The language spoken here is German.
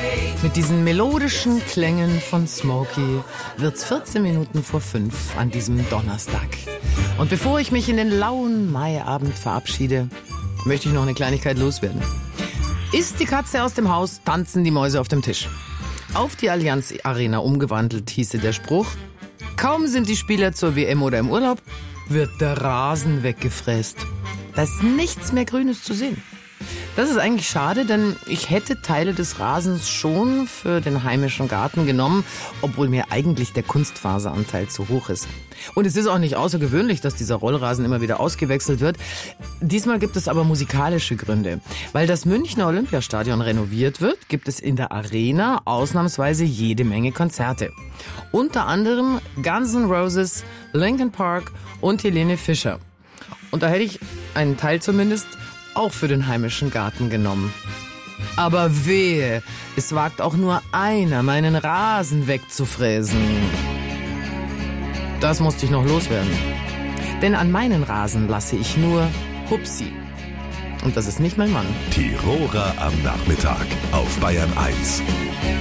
Mit diesen melodischen Klängen von Smokey wird's 14 Minuten vor 5 an diesem Donnerstag. Und bevor ich mich in den lauen Maiabend verabschiede, möchte ich noch eine Kleinigkeit loswerden. Ist die Katze aus dem Haus, tanzen die Mäuse auf dem Tisch. Auf die Allianz Arena umgewandelt hieße der Spruch: Kaum sind die Spieler zur WM oder im Urlaub, wird der Rasen weggefräst. Da ist nichts mehr Grünes zu sehen. Das ist eigentlich schade, denn ich hätte Teile des Rasens schon für den heimischen Garten genommen, obwohl mir eigentlich der Kunstfaseranteil zu hoch ist. Und es ist auch nicht außergewöhnlich, dass dieser Rollrasen immer wieder ausgewechselt wird. Diesmal gibt es aber musikalische Gründe. Weil das Münchner Olympiastadion renoviert wird, gibt es in der Arena ausnahmsweise jede Menge Konzerte. Unter anderem Guns N' Roses, Linkin Park und Helene Fischer. Und da hätte ich einen Teil zumindest auch für den heimischen Garten genommen. Aber wehe, es wagt auch nur einer, meinen Rasen wegzufräsen. Das musste ich noch loswerden. Denn an meinen Rasen lasse ich nur Hupsi. Und das ist nicht mein Mann. Tiroler am Nachmittag auf Bayern 1.